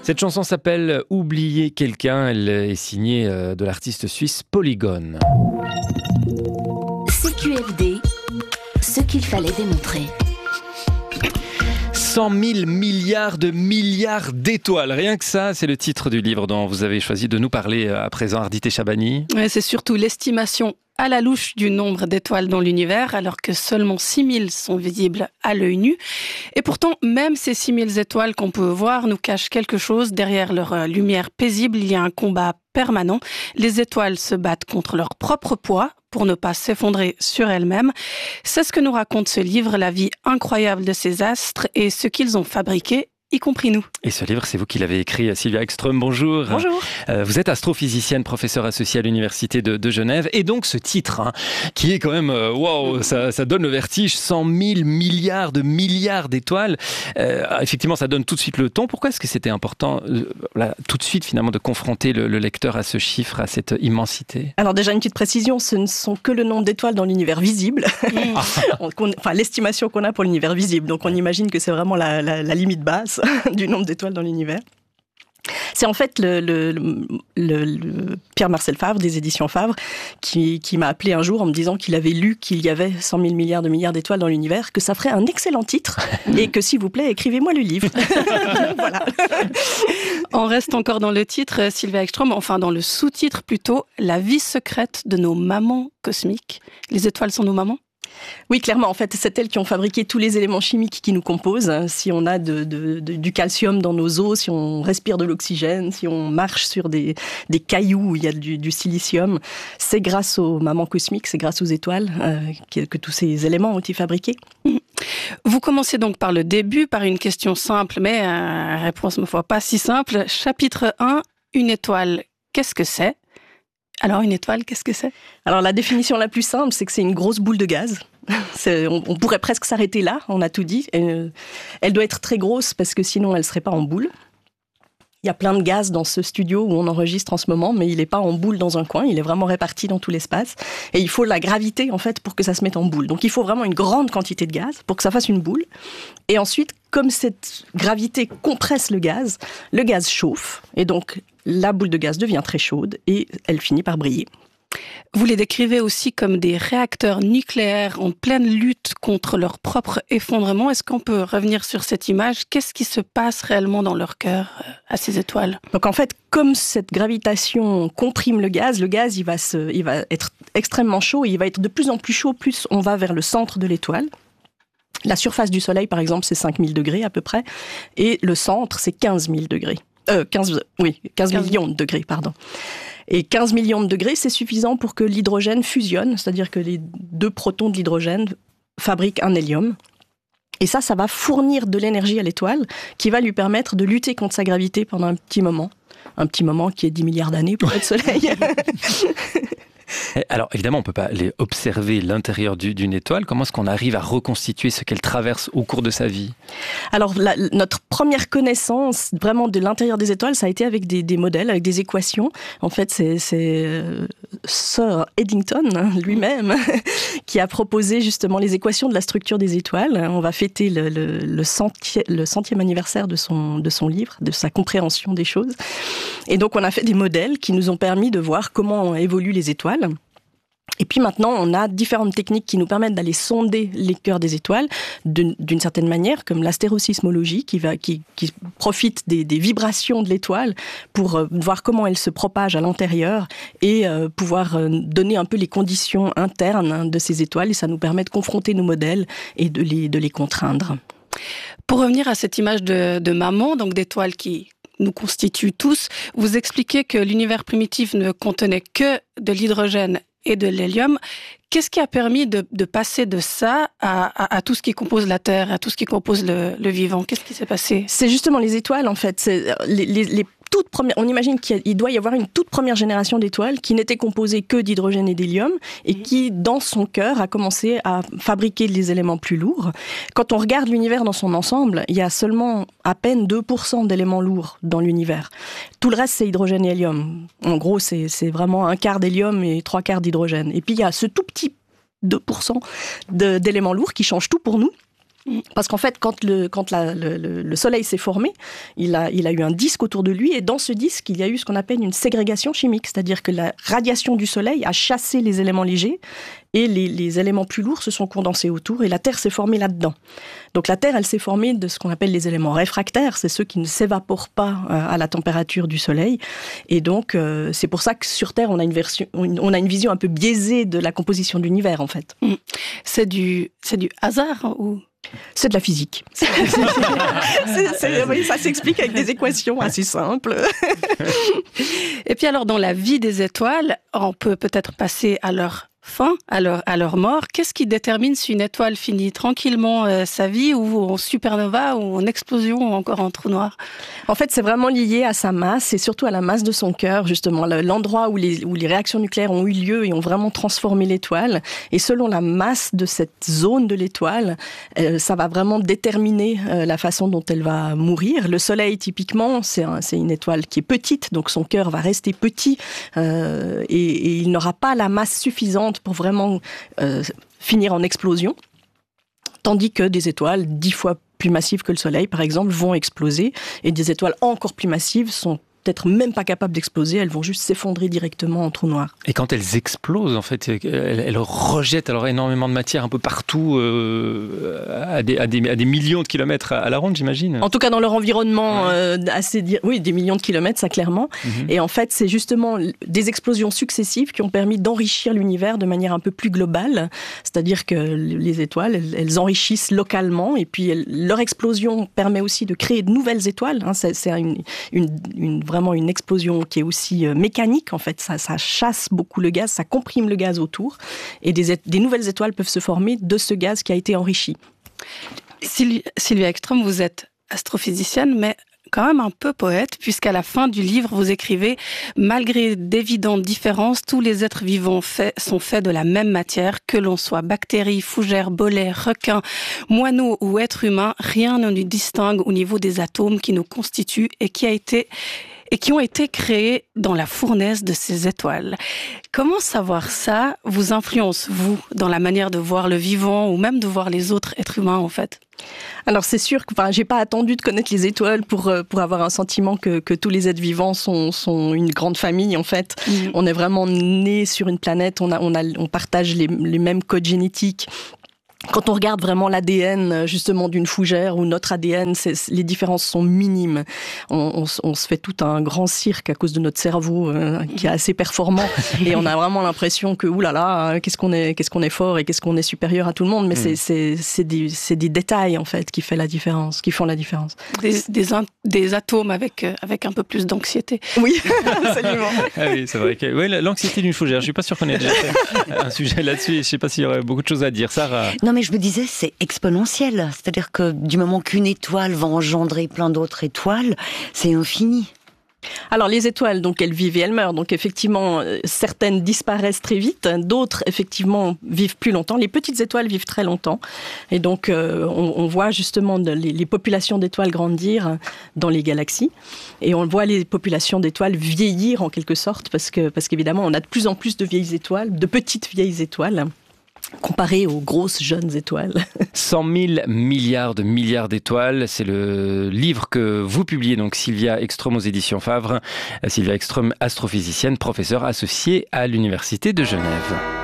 Cette chanson s'appelle « Oublier quelqu'un ». Elle est signée de l'artiste suisse Polygone. CQFD, ce qu'il fallait démontrer. 100 000 milliards d'étoiles. Rien que ça, c'est le titre du livre dont vous avez choisi de nous parler à présent, Ardite Chabani. Ouais, c'est surtout l'estimation à la louche du nombre d'étoiles dans l'univers, alors que seulement 6 000 sont visibles à l'œil nu. Et pourtant, même ces 6 000 étoiles qu'on peut voir nous cachent quelque chose. Derrière leur lumière paisible, il y a un combat permanent. Les étoiles se battent contre leur propre poids pour ne pas s'effondrer sur elles-mêmes. C'est ce que nous raconte ce livre, la vie incroyable de ces astres et ce qu'ils ont fabriqué, y compris nous. Et ce livre, c'est vous qui l'avez écrit, Sylvia Ekström, bonjour. Bonjour. Vous êtes astrophysicienne, professeure associée à l'Université de Genève. Et donc ce titre, qui est quand même, ça donne le vertige, 100 000 milliards d'étoiles. Effectivement, ça donne tout de suite le ton. Pourquoi est-ce que c'était important, tout de suite finalement, de confronter le lecteur à ce chiffre, à cette immensité? Alors déjà, une petite précision, ce ne sont que le nombre d'étoiles dans l'univers visible. Enfin, l'estimation qu'on a pour l'univers visible. Donc on imagine que c'est vraiment la limite basse du nombre d'étoiles dans l'univers. C'est en fait le Pierre-Marcel Favre, des éditions Favre, qui m'a appelé un jour en me disant qu'il avait lu qu'il y avait 100 000 milliards d'étoiles dans l'univers, que ça ferait un excellent titre, et que s'il vous plaît, écrivez-moi le livre. Voilà. On reste encore dans le titre, Sylvia Ekström, enfin dans le sous-titre plutôt, la vie secrète de nos mamans cosmiques. Les étoiles sont nos mamans ? Oui, clairement, en fait, c'est elles qui ont fabriqué tous les éléments chimiques qui nous composent. Si on a du calcium dans nos os, si on respire de l'oxygène, si on marche sur des cailloux où il y a du silicium, c'est grâce aux mamans cosmiques, c'est grâce aux étoiles que tous ces éléments ont été fabriqués. Vous commencez donc par le début, par une question simple, mais réponse, ma foi, pas si simple. Chapitre 1, une étoile, qu'est-ce que c'est ? Alors, une étoile, qu'est-ce que c'est ? Alors, la définition la plus simple, c'est que c'est une grosse boule de gaz. On pourrait presque s'arrêter là, on a tout dit. Elle doit être très grosse parce que sinon, elle ne serait pas en boule. Il y a plein de gaz dans ce studio où on enregistre en ce moment, mais il n'est pas en boule dans un coin, il est vraiment réparti dans tout l'espace. Et il faut la gravité, en fait, pour que ça se mette en boule. Donc, il faut vraiment une grande quantité de gaz pour que ça fasse une boule. Et ensuite, comme cette gravité compresse le gaz chauffe. Et donc, la boule de gaz devient très chaude et elle finit par briller. Vous les décrivez aussi comme des réacteurs nucléaires en pleine lutte contre leur propre effondrement. Est-ce qu'on peut revenir sur cette image ? Qu'est-ce qui se passe réellement dans leur cœur à ces étoiles ? Donc en fait, comme cette gravitation comprime le gaz il va être extrêmement chaud et il va être de plus en plus chaud plus on va vers le centre de l'étoile. La surface du Soleil, par exemple, c'est 5000 degrés à peu près et le centre, c'est 15 000 degrés. 15 millions de degrés, pardon. Et 15 millions de degrés, c'est suffisant pour que l'hydrogène fusionne, c'est-à-dire que les deux protons de l'hydrogène fabriquent un hélium. Et ça va fournir de l'énergie à l'étoile qui va lui permettre de lutter contre sa gravité pendant un petit moment. Un petit moment qui est 10 milliards d'années pour notre Soleil. Alors évidemment, on ne peut pas aller observer l'intérieur d'une étoile. Comment est-ce qu'on arrive à reconstituer ce qu'elle traverse au cours de sa vie ? Alors notre première connaissance vraiment de l'intérieur des étoiles, ça a été avec des modèles, avec des équations. En fait, c'est Sir Eddington lui-même qui a proposé justement les équations de la structure des étoiles. On va fêter le centième anniversaire de son livre, de sa compréhension des choses. Et donc on a fait des modèles qui nous ont permis de voir comment évoluent les étoiles. Et puis maintenant, on a différentes techniques qui nous permettent d'aller sonder les cœurs des étoiles d'une certaine manière, comme l'astérosismologie qui profite des vibrations de l'étoile pour voir comment elle se propage à l'intérieur et pouvoir donner un peu les conditions internes de ces étoiles. Et ça nous permet de confronter nos modèles et de les contraindre. Pour revenir à cette image de maman, donc d'étoiles qui nous constituent tous, vous expliquez que l'univers primitif ne contenait que de l'hydrogène et de l'hélium. Qu'est-ce qui a permis de passer de ça à tout ce qui compose la Terre, à tout ce qui compose le vivant ? Qu'est-ce qui s'est passé ? C'est justement les étoiles, en fait. C'est les toutes premières. On imagine qu'il doit y avoir une toute première génération d'étoiles qui n'était composée que d'hydrogène et d'hélium et qui, dans son cœur, a commencé à fabriquer des éléments plus lourds. Quand on regarde l'univers dans son ensemble, il y a seulement à peine 2% d'éléments lourds dans l'univers. Tout le reste, c'est hydrogène et hélium. En gros, c'est vraiment un quart d'hélium et 3/4 d'hydrogène. Et puis, il y a ce tout petit 2% d'éléments lourds qui changent tout pour nous. Parce qu'en fait, quand le Soleil s'est formé, il a eu un disque autour de lui, et dans ce disque, il y a eu ce qu'on appelle une ségrégation chimique, c'est-à-dire que la radiation du Soleil a chassé les éléments légers, et les éléments plus lourds se sont condensés autour, et la Terre s'est formée là-dedans. Donc la Terre, elle s'est formée de ce qu'on appelle les éléments réfractaires, c'est ceux qui ne s'évaporent pas à la température du Soleil, et donc c'est pour ça que sur Terre, on a une vision un peu biaisée de la composition de l'univers, en fait. C'est du hasard ou... C'est de la physique. Oui, ça s'explique avec des équations assez simples. Et puis alors, dans la vie des étoiles, on peut peut-être passer à leur fin, à leur mort. Qu'est-ce qui détermine si une étoile finit tranquillement sa vie, ou en supernova, ou en explosion, ou encore en trou noir? En fait, c'est vraiment lié à sa masse, et surtout à la masse de son cœur, justement. L'endroit où les réactions nucléaires ont eu lieu et ont vraiment transformé l'étoile. Et selon la masse de cette zone de l'étoile, ça va vraiment déterminer la façon dont elle va mourir. Le Soleil, typiquement, c'est une étoile qui est petite, donc son cœur va rester petit, et il n'aura pas la masse suffisante pour vraiment finir en explosion. Tandis que des étoiles 10 fois plus massives que le Soleil, par exemple, vont exploser, et des étoiles encore plus massives sont peut-être même pas capables d'exploser, elles vont juste s'effondrer directement en trou noir. Et quand elles explosent, en fait, elles rejettent alors énormément de matière un peu partout, à des millions de kilomètres à la ronde, j'imagine. En tout cas, dans leur environnement, oui, des millions de kilomètres, ça clairement. Et en fait, c'est justement des explosions successives qui ont permis d'enrichir l'univers de manière un peu plus globale. C'est-à-dire que les étoiles, elles enrichissent localement, et puis leur explosion permet aussi de créer de nouvelles étoiles. C'est vraiment une explosion qui est aussi mécanique, en fait. Ça chasse beaucoup le gaz, ça comprime le gaz autour, et des nouvelles étoiles peuvent se former de ce gaz qui a été enrichi. Sylvia Ekström, vous êtes astrophysicienne, mais quand même un peu poète, puisqu'à la fin du livre, vous écrivez « Malgré d'évidentes différences, tous les êtres vivants sont faits de la même matière, que l'on soit bactéries, fougères, bolets, requins, moineaux ou êtres humains, rien ne nous distingue au niveau des atomes qui nous constituent et qui ont été créés dans la fournaise de ces étoiles. » Comment savoir ça vous influence, vous, dans la manière de voir le vivant, ou même de voir les autres êtres humains, en fait? Alors c'est sûr que j'ai pas attendu de connaître les étoiles pour avoir un sentiment que tous les êtres vivants sont une grande famille, en fait. On est vraiment nés sur une planète, on partage les mêmes codes génétiques. Quand on regarde vraiment l'ADN justement d'une fougère ou notre ADN, les différences sont minimes. On se fait tout un grand cirque à cause de notre cerveau qui est assez performant, et on a vraiment l'impression que oulala, qu'est-ce qu'on est fort et qu'est-ce qu'on est supérieur à tout le monde. Mais c'est des détails, en fait, qui font la différence. Des atomes avec un peu plus d'anxiété. Oui, absolument. Ah oui, c'est vrai que l'anxiété d'une fougère. Je suis pas sûr qu'on ait déjà fait un sujet là-dessus. Je sais pas s'il y aurait beaucoup de choses à dire. Sarah. Non, mais je me disais, c'est exponentiel. C'est-à-dire que du moment qu'une étoile va engendrer plein d'autres étoiles, c'est infini. Alors les étoiles, donc elles vivent et elles meurent. Donc effectivement, certaines disparaissent très vite, d'autres effectivement vivent plus longtemps. Les petites étoiles vivent très longtemps, et donc on voit justement les populations d'étoiles grandir dans les galaxies, et on voit les populations d'étoiles vieillir en quelque sorte, parce qu'évidemment on a de plus en plus de vieilles étoiles, de petites vieilles étoiles, comparé aux grosses jeunes étoiles. 100 000 milliards d'étoiles, c'est le livre que vous publiez, donc Sylvia Ekström aux éditions Favre. Sylvia Ekström, astrophysicienne, professeure associée à l'Université de Genève.